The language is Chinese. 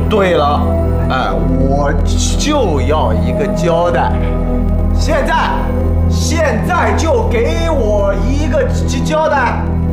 对了，哎，我就要一个交代，现在就给我一个交代。